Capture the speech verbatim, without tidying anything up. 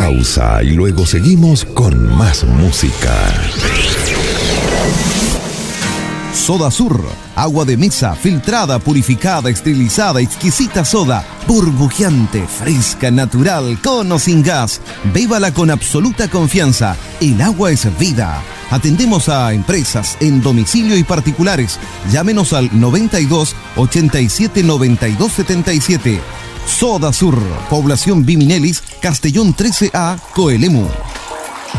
pausa y luego seguimos con más música. Soda Sur, agua de mesa, filtrada, purificada, esterilizada, exquisita soda, burbujeante, fresca, natural, con o sin gas. Bébala con absoluta confianza. El agua es vida. Atendemos a empresas en domicilio y particulares. Llámenos al noventa y dos, ochenta y siete, noventa y dos, setenta y siete. Soda Sur, población Biminelis, Castellón trece A, Coelemu.